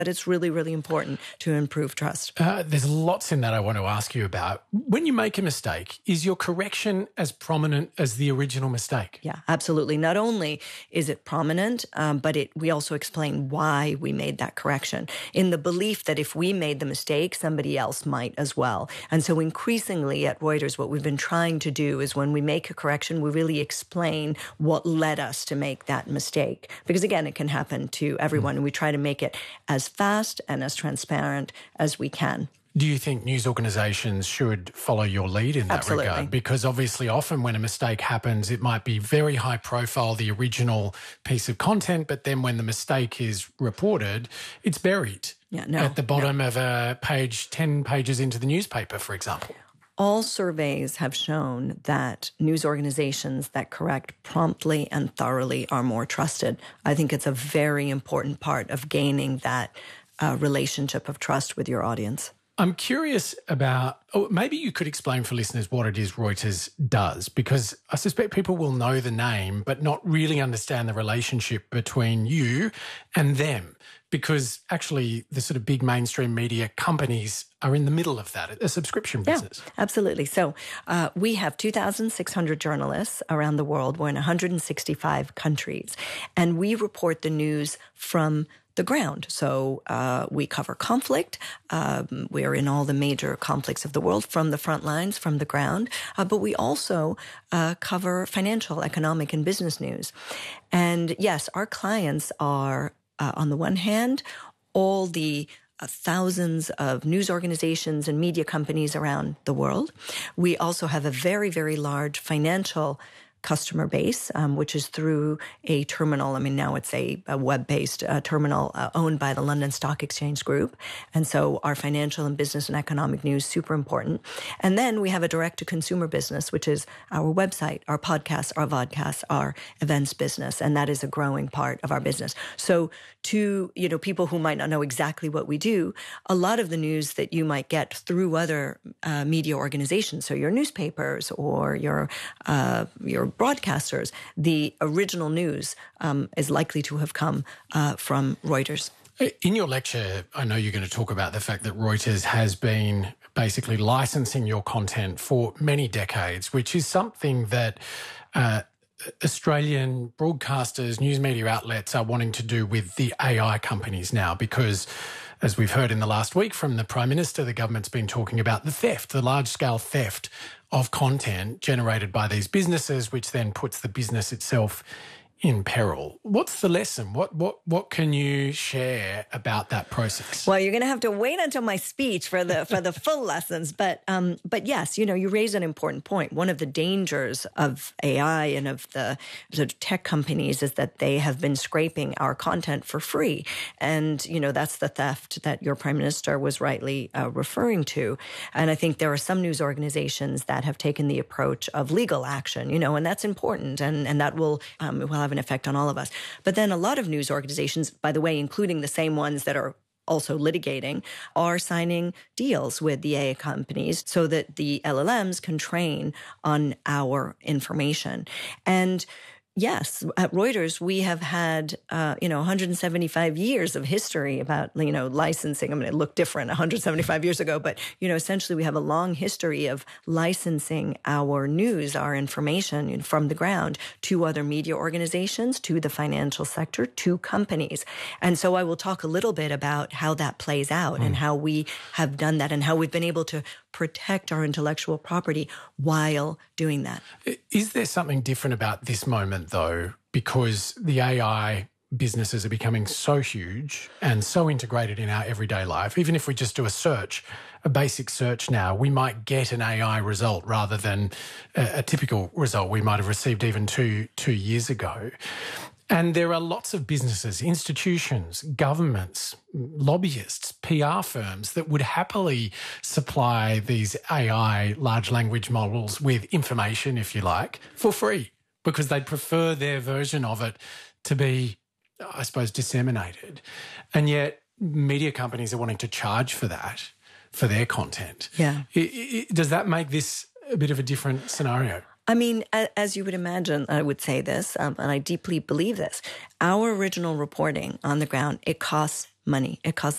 But it's really, really important to improve trust. There's lots in that I want to ask you about. When you make a mistake, is your correction as prominent as the original mistake? Yeah, absolutely. Not only is it prominent, but we also explain why we made that correction in the belief that if we made the mistake, somebody else might as well. And so increasingly at Reuters, what we've been trying to do is when we make a correction, we really explain what led us to make that mistake. Because again, it can happen to everyone. And we try to make it as fast and as transparent as we can. Do you think news organisations should follow your lead in that regard? Because obviously often when a mistake happens, it might be very high profile, the original piece of content, but then when the mistake is reported, it's buried at the bottom of a page, 10 pages into the newspaper, for example. All surveys have shown that news organizations that correct promptly and thoroughly are more trusted. I think it's a very important part of gaining that relationship of trust with your audience. I'm curious about, maybe you could explain for listeners what it is Reuters does, because I suspect people will know the name but not really understand the relationship between you and them, because actually the sort of big mainstream media companies are in the middle of that, a subscription business. Yeah, absolutely. So we have 2,600 journalists around the world. We're in 165 countries, and we report the news from the ground. So we cover conflict. We're in all the major conflicts of the world from the front lines, from the ground. But we also cover financial, economic, and business news. And yes, our clients are, on the one hand, all the thousands of news organizations and media companies around the world. We also have a very, very large financial customer base, which is through a terminal. I mean, now it's a web-based terminal owned by the London Stock Exchange Group. And so our financial and business and economic news, super important. And then we have a direct-to-consumer business, which is our website, our podcasts, our vodcasts, our events business. And that is a growing part of our business. So to, people who might not know exactly what we do, a lot of the news that you might get through other media organizations, so your newspapers or your broadcasters, the original news is likely to have come from Reuters. In your lecture, I know you're going to talk about the fact that Reuters has been basically licensing your content for many decades, which is something that Australian broadcasters, news media outlets are wanting to do with the AI companies now, because as we've heard in the last week from the Prime Minister, the government's been talking about the large-scale theft of content generated by these businesses, which then puts the business itself in peril. What's the lesson? What can you share about that process? Well, you're going to have to wait until my speech for the full lessons. But yes, you raise an important point. One of the dangers of AI and of the sort of tech companies is that they have been scraping our content for free. And, that's the theft that your Prime Minister was rightly referring to. And I think there are some news organizations that have taken the approach of legal action, and that's important. And that will have an effect on all of us. But then a lot of news organizations, by the way, including the same ones that are also litigating, are signing deals with the AI companies so that the LLMs can train on our information. And yes, at Reuters, we have had, 175 years of history about, licensing. I mean, it looked different 175 years ago, but, essentially we have a long history of licensing our news, our information from the ground to other media organizations, to the financial sector, to companies. And so I will talk a little bit about how that plays out and how we have done that and how we've been able to protect our intellectual property while doing that. Is there something different about this moment, though, because the AI businesses are becoming so huge and so integrated in our everyday life? Even if we just do a basic search now, we might get an AI result rather than a typical result we might have received even two years ago. And there are lots of businesses, institutions, governments, lobbyists, PR firms that would happily supply these AI large language models with information, if you like, for free, because they'd prefer their version of it to be, I suppose, disseminated. And yet media companies are wanting to charge for that, for their content. Yeah. Does that make this a bit of a different scenario? I mean, as you would imagine, I would say this, and I deeply believe this. Our original reporting on the ground, it costs money. It costs